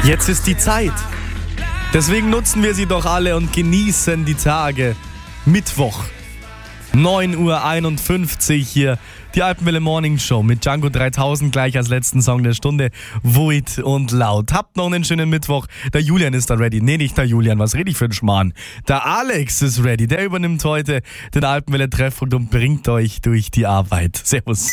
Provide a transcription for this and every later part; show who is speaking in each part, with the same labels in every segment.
Speaker 1: Jetzt ist die Zeit. Deswegen nutzen wir sie doch alle und genießen die Tage. Mittwoch, 9.51 Uhr hier. Die Alpenwelle Morning Show mit Django 3000 gleich als letzten Song der Stunde. Void und laut. Habt noch einen schönen Mittwoch. Der Julian ist da ready. Nee, nicht der Julian. Was rede ich für einen Schmarrn? Der Alex ist ready. Der übernimmt heute den Alpenwelle Treffpunkt und bringt euch durch die Arbeit. Servus.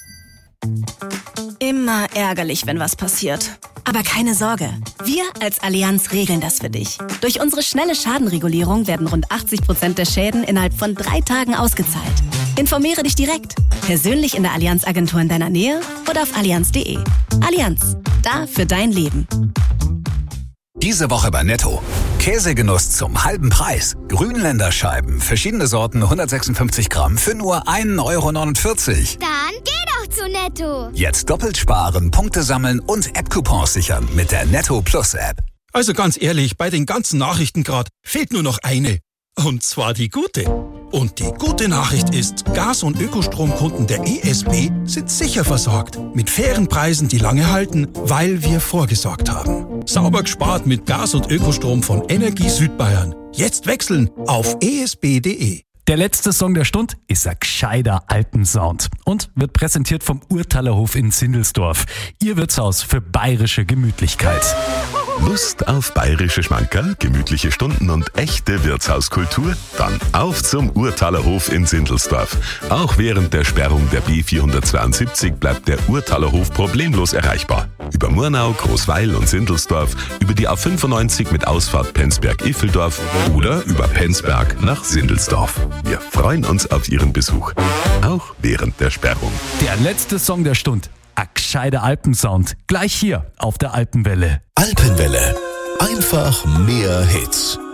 Speaker 2: Immer ärgerlich, wenn was passiert. Aber keine Sorge, wir als Allianz regeln das für dich. Durch unsere schnelle Schadenregulierung werden rund 80% der Schäden innerhalb von 3 Tagen ausgezahlt. Informiere dich direkt, persönlich in der Allianz-Agentur in deiner Nähe oder auf allianz.de. Allianz, da für dein Leben.
Speaker 3: Diese Woche bei Netto. Käsegenuss zum halben Preis. Grünländer Scheiben, verschiedene Sorten, 156 Gramm für nur 1,49 €.
Speaker 4: Dann geh doch zu Netto.
Speaker 3: Jetzt doppelt sparen, Punkte sammeln und App-Coupons sichern mit der Netto Plus App.
Speaker 5: Also ganz ehrlich, bei den ganzen Nachrichten gerade fehlt nur noch eine. Und zwar die gute. Und die gute Nachricht ist, Gas- und Ökostromkunden der ESB sind sicher versorgt. Mit fairen Preisen, die lange halten, weil wir vorgesorgt haben. Sauber gespart mit Gas- und Ökostrom von Energie Südbayern. Jetzt wechseln auf esb.de.
Speaker 6: Der letzte Song der Stunde ist ein gescheiter Alpensound und wird präsentiert vom Urtalerhof in Sindelsdorf. Ihr Wirtshaus für bayerische Gemütlichkeit.
Speaker 7: Lust auf bayerische Schmankerl, gemütliche Stunden und echte Wirtshauskultur? Dann auf zum Urtalerhof in Sindelsdorf. Auch während der Sperrung der B472 bleibt der Urtalerhof problemlos erreichbar. Über Murnau, Großweil und Sindelsdorf, über die A95 mit Ausfahrt Penzberg-Iffeldorf oder über Penzberg nach Sindelsdorf. Wir freuen uns auf Ihren Besuch, auch während der Sperrung.
Speaker 6: Der letzte Song der Stunde. Ein gescheiter Alpensound. Gleich hier auf der Alpenwelle.
Speaker 8: Alpenwelle. Einfach mehr Hits.